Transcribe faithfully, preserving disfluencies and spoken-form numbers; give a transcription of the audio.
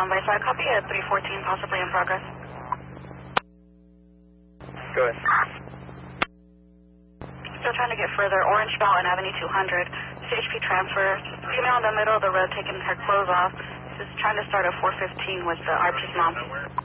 Standby, so I copy at three fourteen, possibly in progress. Go ahead. Still trying to get further. Orange Mountain Avenue two hundred. C H P transfer. Female in the middle of the road taking her clothes off. Just trying to start at four fifteen with the R P's mom.